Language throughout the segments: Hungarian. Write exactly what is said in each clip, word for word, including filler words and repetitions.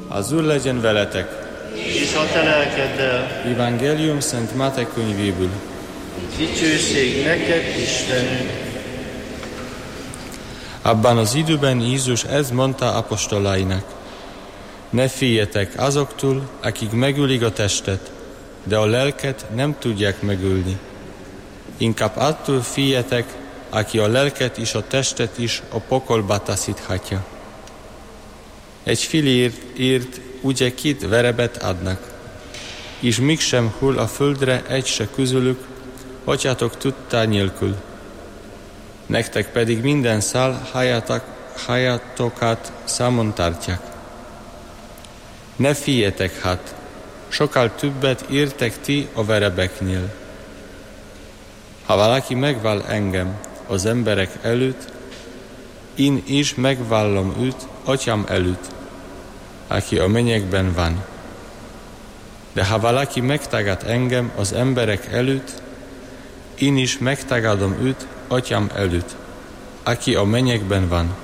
Az Úr legyen veletek! És a te lelkeddel. Evangélium Szent Máté könyvéből. Dicsőség neked, Istenünk! Abban az időben Jézus ezt mondta apostolainak: ne féljetek azoktól, akik megölik a testet, de a lelket nem tudják megölni. Inkább attól féljetek, aki a lelket és a testet is a pokolba taszíthatja. Egy filért ért ugye két verebet adnak, és mégsem hull a földre egy se közülük, atyátok tudta nélkül. Nektek pedig minden szál hájatokat számon tartják. Ne féljetek hát, sokkal többet értek ti a verebeknél. Ha valaki megvall engem az emberek előtt, én is megvallom őt atyám előtt, aki a mennyekben van. De ha valaki megtagad engem az emberek előtt, én is megtagadom őt atyám előtt, aki a mennyekben van.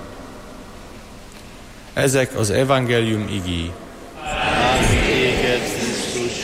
Ezek az evangélium igéi. Áldjuk téged, Krisztus!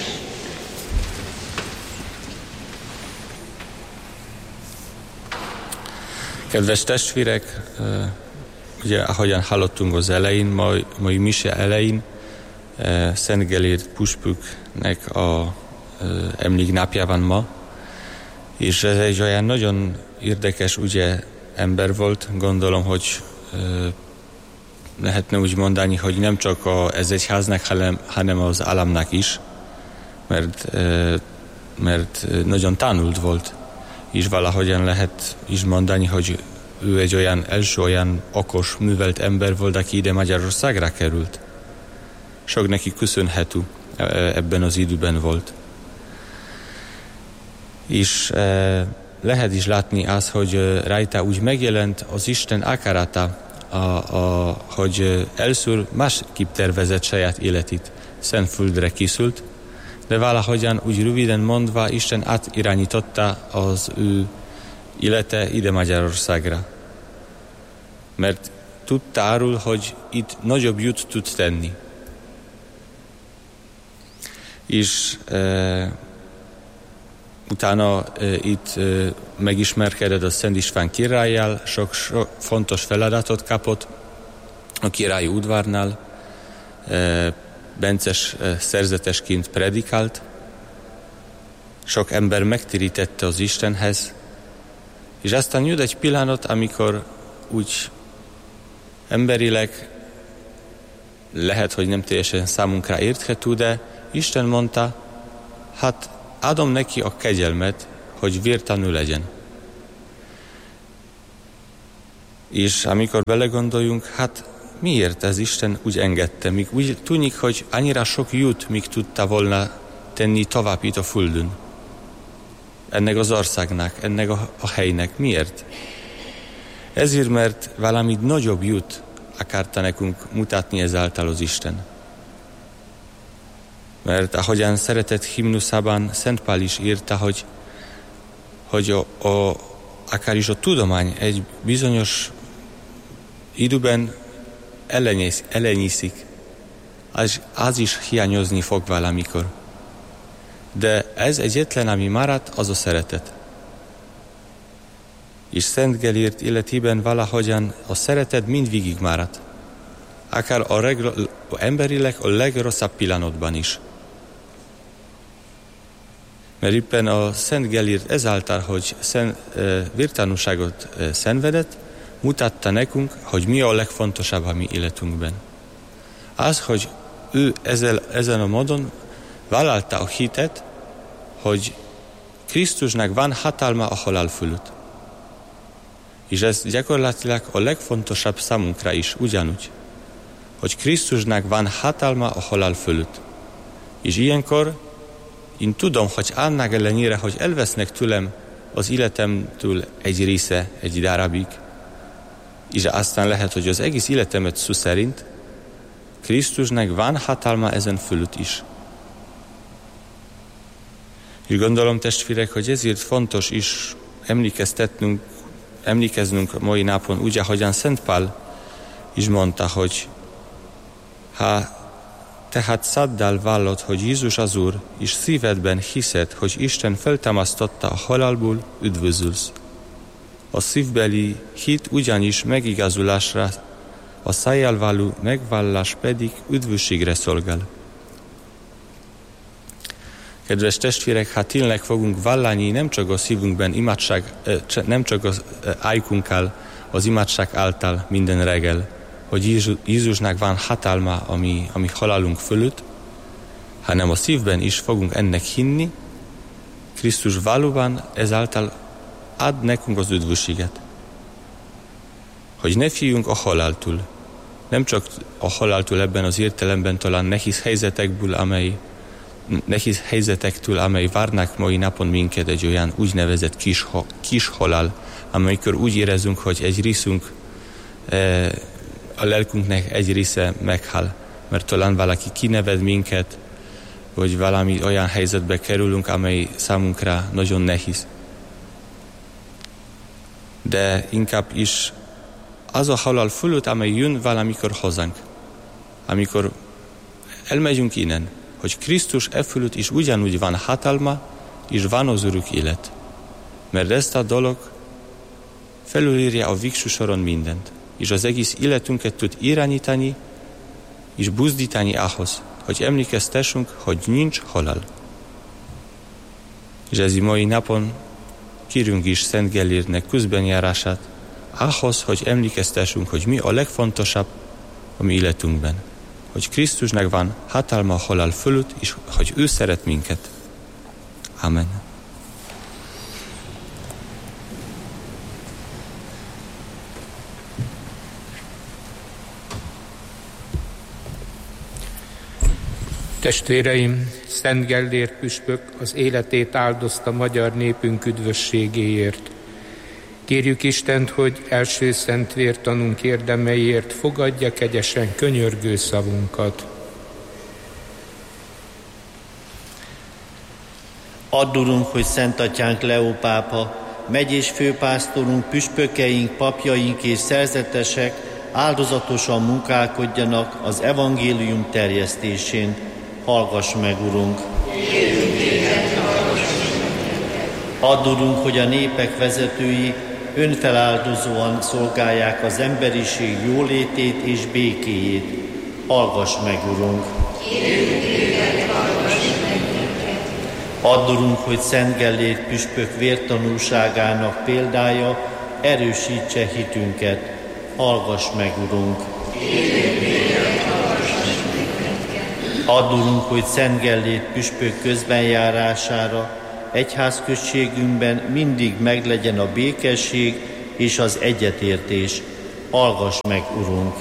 Kedves testvérek, ugye ahogyan hallottunk az elején, mai, mai mise elején, Szent Gellért püspöknek a emléknapja van ma, és ez egy olyan nagyon érdekes ugye ember volt, gondolom, hogy lehetne úgy mondani, hogy nem csak a, ez egy háznak, hanem, hanem az államnak is, mert, mert nagyon tanult volt, és valahogyan lehet is mondani, hogy ő egy olyan első olyan okos, művelt ember volt, aki ide Magyarországra került. Sok neki köszönhető ebben az időben volt. És e, lehet is látni azt, hogy rajta úgy megjelent az Isten akarata, a, a, hogy először másképp tervezett saját életét, Szentföldre készült, de valahogyan úgy röviden mondva Isten átirányította az ő élete ide Magyarországra. Mert tudta arról, hogy itt nagyobb jót tud tenni. És e, utána e, itt e, megismerkedett a Szent István királlyal, sok, sok fontos feladatot kapott a királyi udvarnál, e, bences e, szerzetesként predikált, sok ember megtérítette az Istenhez, és aztán jött egy pillanat, amikor úgy emberileg lehet, hogy nem teljesen számunkra érthető, de Isten mondta, hát adom neki a kegyelmet, hogy vértanú legyen. És amikor belegondoljunk, hát miért ez Isten úgy engedte? Míg úgy tűnik, hogy annyira sok jót még tudta volna tenni tovább itt a Földön. Ennek az országnak, ennek a, a helynek. Miért? Ezért, mert valami nagyobb jót akarta nekünk mutatni ezáltal az Isten. Mert ahogyan szeretett himnuszában Szent Pál is írta, hogy, hogy a, a, akár is a tudomány egy bizonyos időben elenyész, elenyészik, az, az is hiányozni fog valamikor. De ez egyetlen, ami maradt, az a szeretet. És Szent Gellért életében valahogyan a szeretet mindvégig maradt. Akár a, regla, a emberileg a legrosszabb pillanatban is. Mert éppen a Szent Gellért ezáltal, hogy szent, e, vértanúságot e, szenvedett, mutatta nekünk, hogy mi a legfontosabb a mi életünkben. Az, hogy ő ezzel, ezen a módon vállalta a hitet, hogy Krisztusnak van hatalma a halál fölött. És ez gyakorlatilag a legfontosabb számunkra is ugyanúgy, hogy Krisztusnak van hatalma a halál fölött. És ilyenkor én tudom, hogy annak ellenére, hogy elvesznek tőlem az életemtől egy része, egy darabig, és aztán lehet, hogy az egész életemet szó szerint Krisztusnak van hatalma ezen fölött is. És gondolom, testvérek, hogy ezért fontos is emlékeztetnünk, emlékeznünk mai napon, úgy, ahogyan Szent Pál is mondta, hogy ha tehát száddal vallod, hogy Jézus az Úr, és szívedben hiszed, hogy Isten feltámasztotta a halálból, üdvözülsz. A szívbeli hit ugyanis megigazulásra, a szájjal való megvallás pedig üdvösségre szolgál. Kedves testvérek, hát tényleg fogunk vallani nem csak a szívünkben imádság, nem csak az ajkunkkal, az imádság által minden reggel, hogy Jézusnak van hatalma a mi, a mi halálunk fölött, hanem a szívben is fogunk ennek hinni, Krisztus valóban ezáltal ad nekünk az üdvösséget. Hogy ne féljünk a haláltól, nem csak a haláltól ebben az értelemben, talán nehéz helyzetekből, amely nehéz helyzetektől, amely várnak mai napon minket, egy olyan úgynevezett kis, kis halál, amikor úgy érezzünk, hogy egy részünk, a lelkünknek egy része meghal, mert talán valaki kineved minket, vagy valami olyan helyzetbe kerülünk, amely számunkra nagyon nehéz. De inkább is az a halál fölött, amely jön valamikor hozzánk, amikor elmegyünk innen, hogy Krisztus e fölött is ugyanúgy van hatalma, és van az örök élet. Mert ezt a dolog felülírja a végső soron mindent, és az egész életünket tud irányítani, és buzdítani ahhoz, hogy emlékeztessünk, hogy nincs halál. És ez mai napon kérünk is Szent Gellértnek közbenjárását, ahhoz, hogy emlékeztessünk, hogy mi a legfontosabb a mi életünkben. Hogy Krisztusnak van hatalma a halál fölött, és hogy ő szeret minket. Amen. Testvéreim, Szent Gellért püspök az életét áldozta magyar népünk üdvösségéért. Kérjük Istent, hogy első szent vértanunk érdemeiért fogadja kegyesen könyörgő szavunkat. Add, Urunk, hogy Szent Atyánk Leó pápa, megyés főpásztorunk, püspökeink, papjaink és szerzetesek áldozatosan munkálkodjanak az evangélium terjesztésén. Hallgass meg, Urunk! Add, Urunk, hogy a népek vezetői önfeláldozóan szolgálják az emberiség jólétét és békéjét. Hallgass meg, Urunk! Add, Urunk, hogy Szent Gellért püspök vértanúságának példája erősítse hitünket. Hallgass meg, Urunk! Add, Urunk, hogy Szent Gellért püspök közbenjárására egyházközségünkben mindig meglegyen a békesség és az egyetértés. Hallgass meg, Urunk!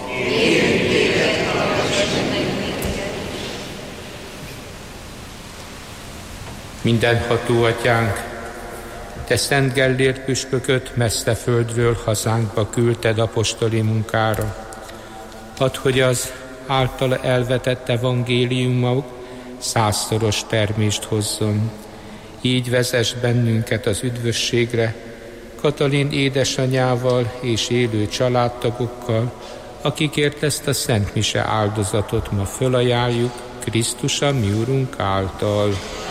Mindenható Atyánk, Te Szent Gellért püspököt messze földről hazánkba küldted apostoli munkára. Add, hogy az általa elvetett evangéliumok százszoros termést hozzon. Így vezess bennünket az üdvösségre, Katalin édesanyával és élő családtagokkal, akikért ezt a Szent Mise áldozatot ma fölajánljuk Krisztus a mi Urunk által.